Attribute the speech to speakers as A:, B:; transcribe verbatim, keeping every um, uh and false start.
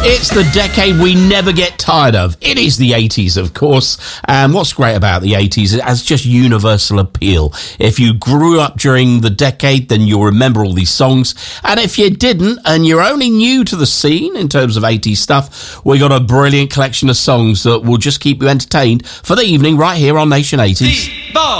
A: It's the decade we never get tired of. It is the eighties, of course. And what's great about the eighties, it has just universal appeal. If you grew up during the decade, then you'll remember all these songs. And if you didn't, and you're only new to the scene in terms of eighties stuff, we got a brilliant collection of songs that will just keep you entertained for the evening right here on Nation eighties.